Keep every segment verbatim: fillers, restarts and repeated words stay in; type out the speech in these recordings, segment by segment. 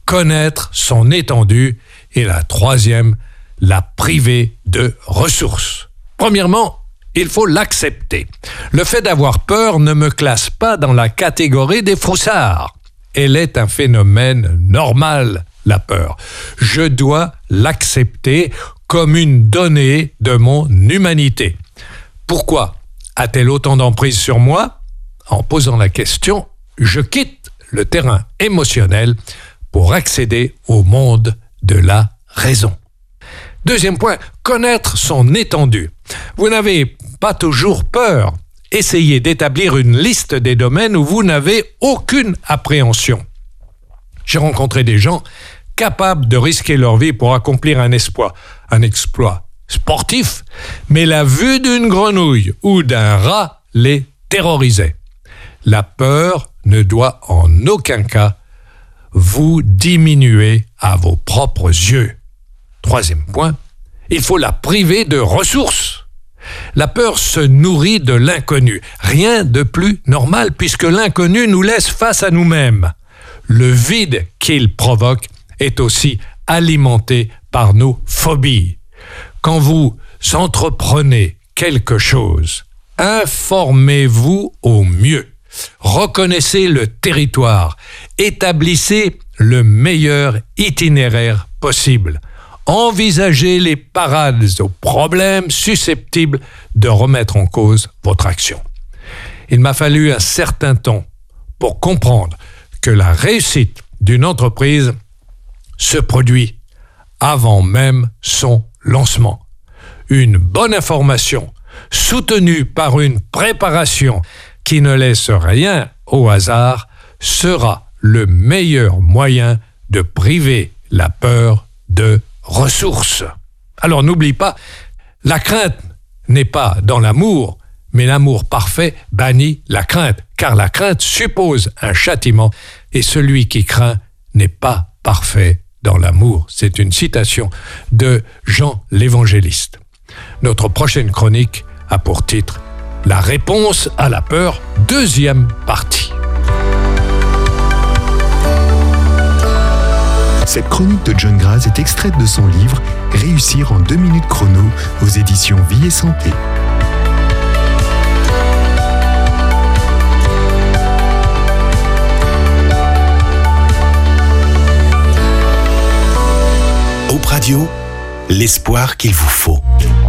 connaître son étendue. Et la troisième, la priver de ressources. Premièrement, il faut l'accepter. Le fait d'avoir peur ne me classe pas dans la catégorie des froussards. Elle est un phénomène normal, la peur. Je dois l'accepter comme une donnée de mon humanité. Pourquoi a-t-elle autant d'emprise sur moi? En posant la question, je quitte le terrain émotionnel pour accéder au monde de la raison. Deuxième point, connaître son étendue. Vous n'avez pas toujours peur. Essayez d'établir une liste des domaines où vous n'avez aucune appréhension. J'ai rencontré des gens capables de risquer leur vie pour accomplir un exploit, un exploit sportif, mais la vue d'une grenouille ou d'un rat les terrorisait. La peur ne doit en aucun cas vous diminuer à vos propres yeux. Troisième point, il faut la priver de ressources. La peur se nourrit de l'inconnu. Rien de plus normal puisque l'inconnu nous laisse face à nous-mêmes. Le vide qu'il provoque est aussi alimenté par nos phobies. Quand vous entreprenez quelque chose, informez-vous au mieux. Reconnaissez le territoire. Établissez le meilleur itinéraire possible. Envisagez les parades aux problèmes susceptibles de remettre en cause votre action. Il m'a fallu un certain temps pour comprendre que la réussite d'une entreprise se produit avant même son lancement. Une bonne information soutenue par une préparation qui ne laisse rien au hasard sera le meilleur moyen de priver la peur de ressources. Alors n'oublie pas, la crainte n'est pas dans l'amour, mais l'amour parfait bannit la crainte, car la crainte suppose un châtiment, et celui qui craint n'est pas parfait dans l'amour. C'est une citation de Jean l'Évangéliste. Notre prochaine chronique a pour titre « La réponse à la peur », deuxième partie. Cette chronique de John Graz est extraite de son livre « Réussir en deux minutes chrono » aux éditions Vie et Santé. Hope Radio, l'espoir qu'il vous faut.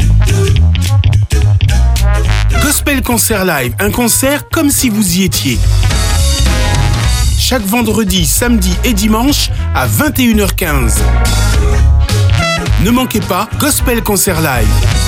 Gospel Concert Live, un concert comme si vous y étiez. Chaque vendredi, samedi et dimanche à vingt et une heures quinze. Ne manquez pas Gospel Concert Live.